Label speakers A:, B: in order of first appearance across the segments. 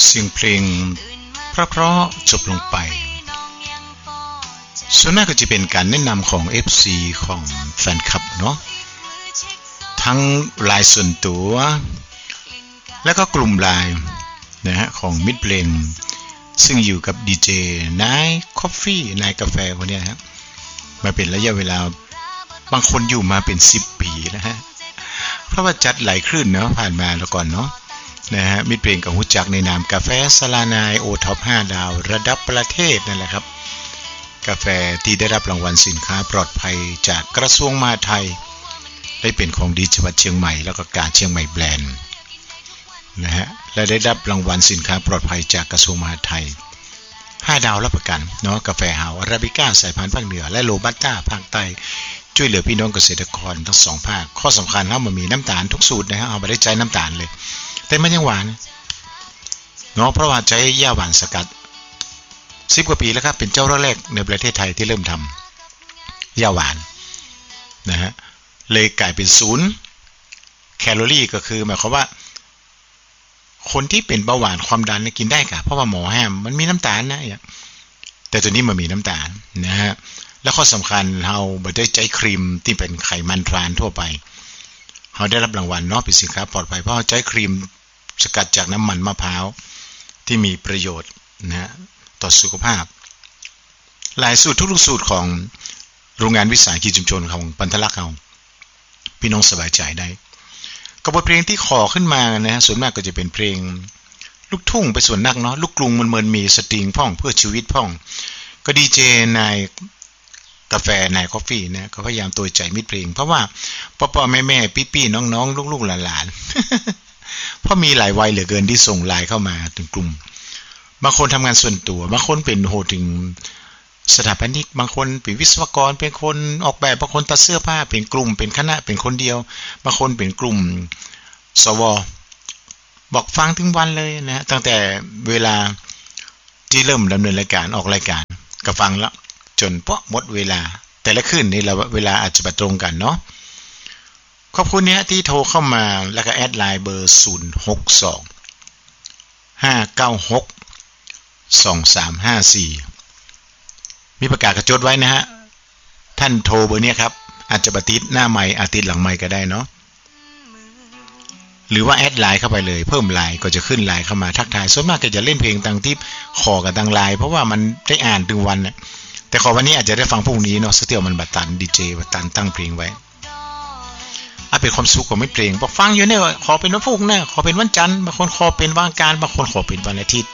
A: เสียงเพลงเพราะๆจบลงไปส่วนมากก็จะเป็นการแนะนำของ FC ของแฟนคลับเนาะทั้งรายส่วนตัวและก็กลุ่มรายนะฮะของมิตรเพลงซึ่งอยู่กับดีเจนายคอฟฟี่นายกาแฟคนนี้ฮะมาเป็นระยะเวลาบางคนอยู่มาเป็น10 ปีนะฮะเพราะว่าจัดหลายคลื่นเนาะผ่านมาแล้วก่อนเนาะนะฮะมิตรเพลงกับฮู้จักในนามกาแฟสลานายโอท็อป5 ดาวระดับประเทศนั่นแหละครับกาแฟที่ได้รับรางวัลสินค้าปลอดภัยจากกระทรวงมหาดไทยได้เป็นของดีจังหวัดเชียงใหม่แล้วก็การเชียงใหม่แบรนด์นะฮะและได้รับรางวัลสินค้าปลอดภัยจากกระทรวงมหาดไทย5 ดาวรับประกันเนาะกาแฟเฮาอาราบิก้าสายพันธุ์ภาคเหนือและโรบัสต้าภาคใต้ช่วยเหลือพี่น้องเกษตรกรทั้ง2ภาคข้อสำคัญเฮามันมีน้ำตาลทุกสูตรนะฮะเอาไปได้ใจน้ำตาลเลยแต่มันยังหวานเนาะเพราะว่าใช้หญ้าหวานสกัด10 กว่าปีแล้วครับเป็นเจ้าแรกในประเทศไทยที่เริ่มทำหญ้าหวานนะฮะเลยกลายเป็น0 แคลอรี่ก็คือหมายความว่าคนที่เป็นเบาหวานความดันกินได้ค่ะเพราะว่าหมอห้ามมันมีน้ำตาลนะแต่ตัวนี้มันมีน้ำตาลนะฮะแล้วข้อสำคัญเราไม่ได้ใช้ครีมที่เป็นไขมันทรานทั่วไปเราได้รับรางวัลเนาะเป็นสินค้าปลอดภัยเพราะใช้ครีมสกัดจากน้ำมันมะพร้าวที่มีประโยชน์นะต่อสุขภาพหลายสูตรทุกสูตรของโรงงานวิสาหกิจชุมชนของปันทลักษณ์เราพี่น้องสบายใจได้กับบทเพลงที่ขอขึ้นมานะฮะส่วนมากก็จะเป็นเพลงลูกทุ่งไปส่วนนักเนาะลูกกรุงมันมีสตริงพ่องเพื่อชีวิตพ่องก็ดีเจนายกาแฟนายคอฟฟี่นะก็พยายามตัวใจมิตรเพลงเพราะว่าพ่อๆแม่ๆพี่ๆน้องๆลูกๆหลานๆเพราะมีหลายวัยเหลือเกินที่ส่งไลน์เข้ามาถึงกลุ่มบางคนทำงานส่วนตัวบางคนเป็นโหถึงสถาปนิกบางคนเป็นวิศวกรเป็นคนออกแบบบางคนตัดเสื้อผ้าเป็นกลุ่มเป็นคณะเป็นคนเดียวบางคนเป็นกลุ่มสวบอกฟังถึงวันเลยนะตั้งแต่เวลาที่เริ่มดำเนินรายการออกรายการก็ฟังแล้วจนหมดเวลาแต่ละคืนนี่เราเวลาอาจจะตรงกันเนาะขอบคุณเนี่ยที่โทรเข้ามาแล้วก็แอดไลน์เบอร์062-596-2354มีประกาศกระจดไว้นะฮะท่านโทรเบอร์นี้ครับอาจจะบัติดหน้าไมค์อาทิตย์หลังไมค์ก็ได้เนาะหรือว่าแอดไลน์เข้าไปเลยเพิ่มไลน์ก็จะขึ้นไลน์เข้ามาทักทายส่วนมากก็จะเล่นเพลงต่างที่ขอกันทางไลน์เพราะว่ามันได้อ่านถึงวันน่ะแต่ขอวันนี้อาจจะได้ฟังพรุ่งนี้เนาะสเตียวมันบัดตันดีเจบัดตันตั้งเพลงไว้เป็นความสุขของไม่เพลงพอฟังอยู่เนี่ยขอเป็นวันพุธนะขอเป็นวันจันทร์บางคนขอเป็นวันอังคารบางคนขอเป็นวันอาทิตย์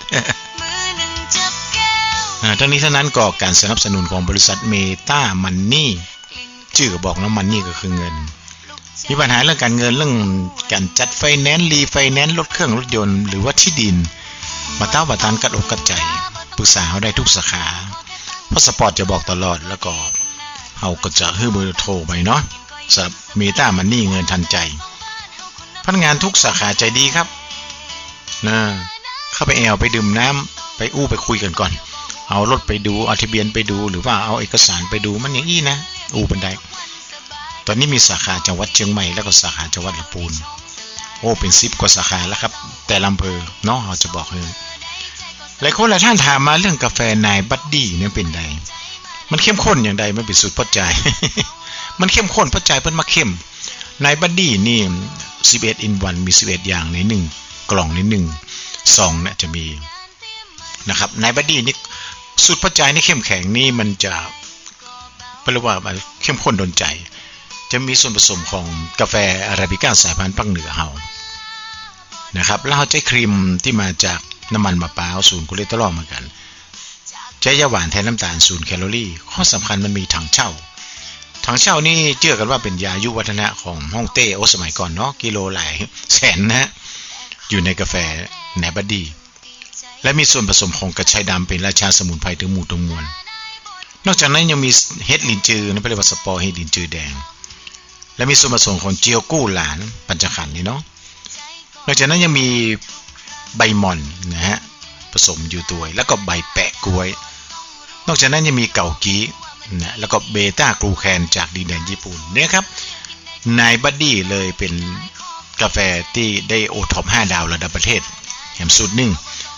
A: ทั้งนี้ทั้งนั้นก็การสนับสนุนของบริษัทเมตามันนี่ชื่อก็บอกนะมันนี่ก็คือเงินมีปัญหาเรื่องการเงินเรื่องการจัดไฟแนนซ์รีไฟแนนซ์รถเครื่องรถยนต์หรือว่าที่ดินมาต้าบัตันกัดอกกัดใจปรึกษาเขาได้ทุกสาขาเพราะสปอร์ตจะบอกตลอดแล้วก็เขาก็จะให้เบอร์โทรไปเนาะสำหรับเมตามันนี่เงินทันใจพนักงานทุกสาขาใจดีครับนะเข้าไปไปดื่มน้ำไปไปคุยกันก่อนเอารถไปดูเอาทะเบียนไปดูหรือว่าเอาเอกสารไปดูมันอย่างอี้นะบันไดตอนนี้มีสาขาจังหวัดเชียงใหม่แล้วก็สาขาจังหวัดลำพูนเป็น10 กว่าสาขาแล้วครับแต่อำเภอเนาะเราจะบอกเลยหลายคนหลายท่านถามมาเรื่องกาแฟนายบัดดี้เนี่ยเป็นไงมันเข้มข้นอย่างใดมันเป็นสูตรพอใจ มันเข้มข้นพอใจเพิ่นมาเข้มนายบัดดี้นี่11 in 1มี11อย่างใน1กล่องใน1ซองเนี่ยจะมีนะครับนายบัดดี้นี่สูตรพอใจนี่เข้มแข็งนี่มันจะเรียกว่าเข้มข้นโดนใจจะมีส่วนผสมของกาแฟอาราบิก้าสายพันธุ์ภาคเหนือเฮานะครับแล้วเราใช้ครีมที่มาจากน้ำมันมะพร้าว0 คอเลสเตอรอลเหมือนกันใช้ยาหวานแทนน้ำตาล0 แคลอรี่ข้อสำคัญมันมีถังเช่านี่เชื่อกันว่าเป็นยายุวัฒนะของฮ่องเต้สมัยก่อนเนาะกิโลหลายแสนนะอยู่ในกาแฟแนบัดดี้และมีส่วนผสมของกระชายดำเป็นราชาสมุนไพรถึงหมู่ถึงมวลนอกจากนั้นยังมีเห็ดลินจือนะเรียกว่าสปอร์เห็ดลินจือแดงและมีส่วนผสมของเจียวกู้หลานปัญจขันธ์นี่เนาะนอกจากนั้นยังมีใบหม่อนนะฮะผสมอยู่ด้วยแล้วก็ใบแปะกล้วยนอกจากนั้นยังมีเกากีนะแล้วก็เบต้ากลูแคนจากดินแดนญี่ปุ่นเนี่ยครับนายบัดดี้เลยเป็นกาแฟที่ได้โอท็อป5 ดาวระดับประเทศแถมสูตร1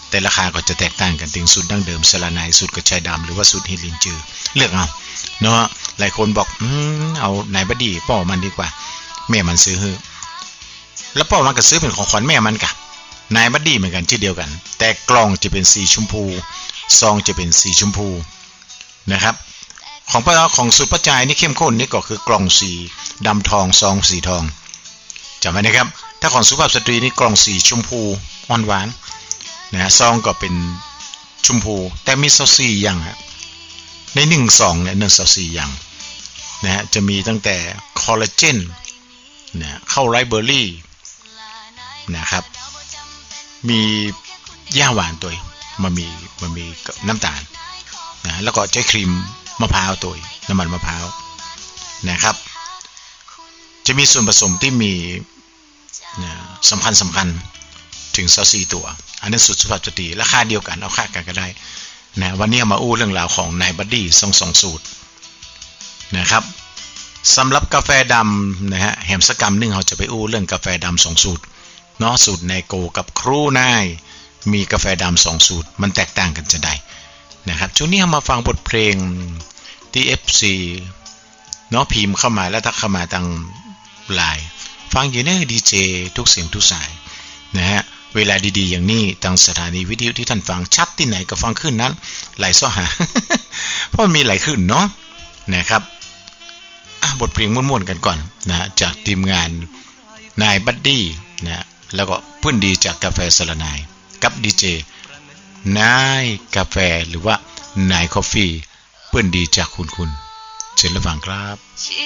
A: แต่ราคาก็จะแตกต่างกันถึงสูตรดั้งเดิมสละนายสูตรกระชายดำหรือว่าสูตรเฮลินจือเลือกเอาเนาะหลายคนบอกเอานายบดีป้อมันดีกว่าแม่มันซื้อฮื้อแล้วป้อมันก็ซื้อเป็นของขวัญแม่มันกะนายบดีเหมือนกันชื่อเดียวกันแต่กล่องจะเป็นสีชมพูซองจะเป็นสีชมพูนะครับของสูตรประจายนี่เข้มข้นนี่ก็คือกล่องสีดำทองซองสีทองจำไว้นะครับถ้าของสุภาพสตรีนี่กล่องสีชมพูอ่อนหวานนะซองก็เป็นชมพูแต่มี24อย่างฮะใน1ซองเนี่ย24อย่างนะจะมีตั้งแต่คอลลาเจนนะเข้าไรเบอร์รี่นะครับมีย่าหวานตัวมันมีน้ำตาลนะแล้วก็ใช้ครีมมะพร้าวตัวน้ำมันมะพร้าวนะครับจะมีส่วนผสมที่มีสำคัญถึง24ตัวอันนั้นสุภาพสตรีราคาเดียวกันเอาค่ากันก็ได้นะวันนี้มาอู้เรื่องราวของนายบัดดี้2สูตรนะครับสำหรับกาแฟดำนะฮะแฮมสกรรมนึงเราจะไปอู้เรื่องกาแฟดำ2สูตรเนาะสูตรไนโกกับครูนายมีกาแฟดำ2สูตรมันแตกต่างกันจะได้นะครับช่วงนี้มาฟังบทเพลงที่ FC เนาะพิมพ์เข้ามาแล้วทักเข้ามาทางไลน์ฟังอยู่ในดีเจทุกเสียงทุกสายนะฮะเวลาดีๆอย่างนี้ทางสถานีวิทยุที่ท่านฟังชัดที่ไหนก็ฟังขึ้นนั้นไหลซ้อหา เพราะมีหลายขึ้นเนาะนะครับบทเพลงม่วนๆกันก่อนนะจากทีมงานนายบัดดี้นะแล้วก็เพื่อนดีจากกาแฟสละนายกับดีเจนายกาแฟหรือว่านายคอฟฟี่เพื่อนดีจากคุณเชิญรับฟังครับ